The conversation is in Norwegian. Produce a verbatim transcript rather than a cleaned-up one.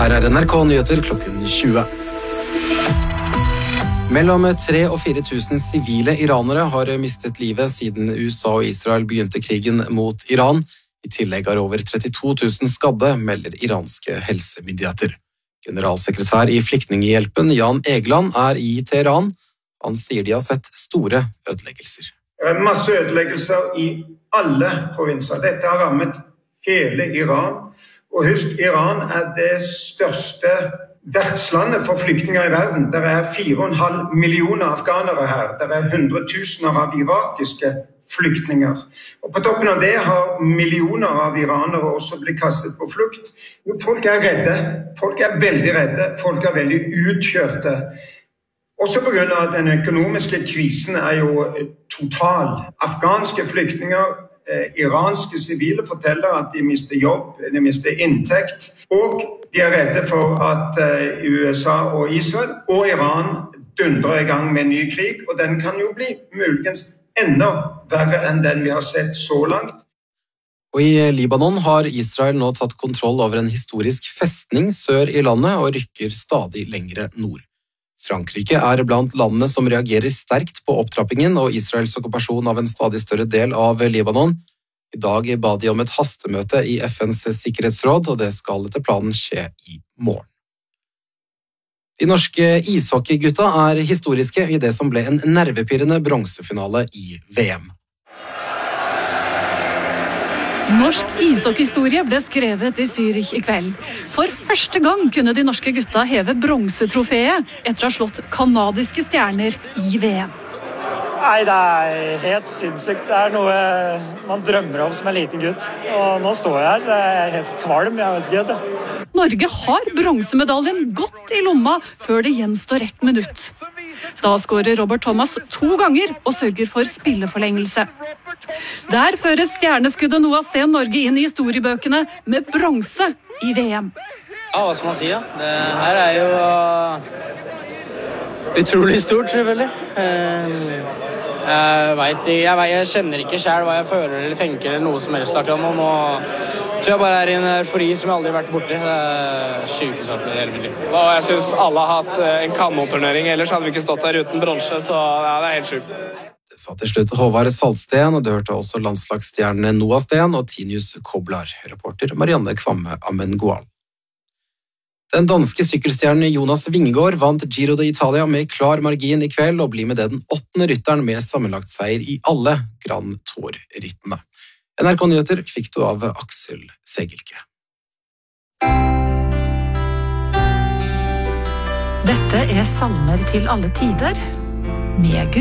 Her er N R K Nyheter klokken tjue. Mellom tre og fire tusen sivile iranere har mistet livet siden U S A og Israel begynte krigen mot Iran. I tillegg har over trettito tusen skadde, melder iranske helsemyndigheter. Generalsekretær i Flyktninghjelpen, Jan Egeland, er i Teheran. Han sier de har sett store ødeleggelser. Masse ødeleggelser i alle provinser. Dette har rammet hele Iran. Og husk, Iran er det største vertslandet for flyktninger i verden. Det er fire og en halv millioner afghanere her. Det er hundretusener av irakiske flyktninger. Og på toppen av det har millioner av iranere også blitt kastet på flukt. Folk er redde. Folk er veldig redde. Folk er veldig utkjørte. Også på grunn av at den økonomiske krisen er jo total. Afghanske flyktninger, eh, iranske sivile forteller at de mister jobb, de mister inntekt, og de er redde for at eh, U S A og Israel og Iran dundrer i gang med en ny krig, og den kan jo bli muligens enda verre enn den vi har sett så langt. Og i Libanon har Israel nå tatt kontroll over en historisk festning sør i landet og rykker stadig lengre nord. Frankrike er blant landene som reagerer sterkt på opptrappingen og Israels okkupasjon av en stadig større del av Libanon. I dag ba de om et hastemøte i F N's sikkerhetsråd, og det skal etter planen skje i morgen. De norske ishockeygutta er historiske i det som ble en nervepirrende bronsefinale i V M. Norsk ishockeyhistorie ble skrevet i Zürich i kveld. For første gang kunne de norske gutta heve bronsetrofeet etter å ha slått kanadiske stjerner i V M. Nei, det er helt sinnssykt. Det er noe man drømmer om som en liten gutt. Og nå står jeg her, så jeg er helt kvalm, jeg vet ikke det. Norge har bronsemedaljen godt i lomma før det gjenstår ett minutt. Da skårer Robert Thomas to ganger og sørger for spilleforlengelse. Der fører stjerneskuddet Noah Sten Norge inn i historiebøkene med bronse i V M. Ja, hva skal man si, ja? Det her er jo utrolig stort, selvfølgelig. Jeg vet, jeg, vet, jeg kjenner ikke selv hva jeg føler eller tenker eller noe som helst akkurat nå. Nå tror jeg bare er i en eufori som jeg aldri har vært borti. Det er syke saker i hele mitt liv. Og jeg synes alle har hatt en kanonturnering, ellers hadde vi ikke stått der uten bronse, så ja, det er helt sykt. Det sa til slutt Håvard Saltsten, og det hørte også landslagsstjernene Noah Sten og Tinius Koblar, reporter Marianne Kvamme Amengual. Den danske sykkelstjernen Jonas Vingegaard vant Giro d'Italia med klar margin i kveld og blir med det den åttende rytteren med sammenlagt seier i alle Grand Tour-rittene. N R K Nyheter fikk du av Aksel Segelke. Dette er salmer til alle tider, med Gud.